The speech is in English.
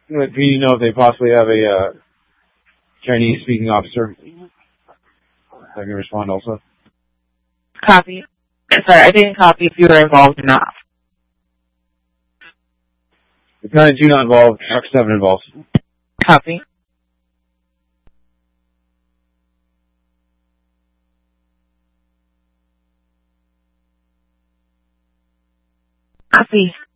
Do you know if they possibly have a Chinese-speaking officer? Have you respond also? Copy. Sorry, I didn't copy if you were involved or not. It's 92 not involved, Truck 7 involved. Copy. Copy.